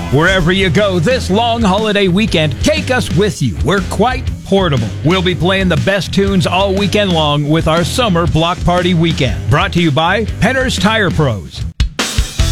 Wherever you go this long holiday weekend, take us with you. We're quite portable. We'll be playing the best tunes all weekend long with our Summer Block Party Weekend. Brought to you by Penner's Tire Pros.